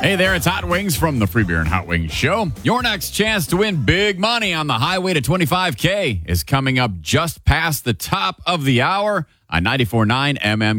Hey there, it's Hot Wings from the Free Beer and Hot Wings Show. Your next chance to win big money on the highway to 25K is coming up just past the top of the hour on 94.9 MM.